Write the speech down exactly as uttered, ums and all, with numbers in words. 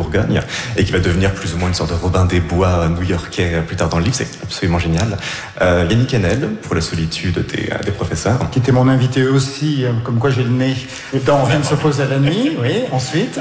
Bourgogne et qui va devenir plus ou moins une sorte de Robin des Bois new-yorkais plus tard dans le livre. C'est absolument génial. Euh, Yannick Hanel pour La solitude des, des professeurs. Qui était mon invité aussi, comme quoi j'ai le nez dans Rien ne s'oppose à la nuit. Oui, ensuite.